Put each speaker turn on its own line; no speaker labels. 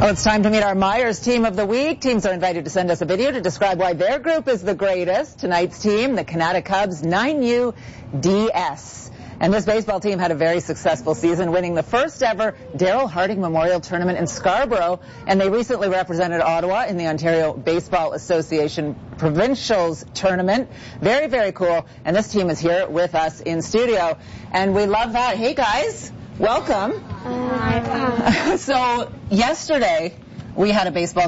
Well, it's time to meet our Myers Team of the Week. Teams are invited to send us a video to describe why their group is the greatest. Tonight's team, the Canada Cubs 9UDS. And this baseball team had a very successful season, winning the first ever Darryl Harding Memorial Tournament in Scarborough. And they recently represented Ottawa in the Ontario Baseball Association Provincials Tournament. Very, very cool. And this team is here with us in studio. And we love that. Hey, guys. Welcome.
Hi.
So yesterday we had a baseball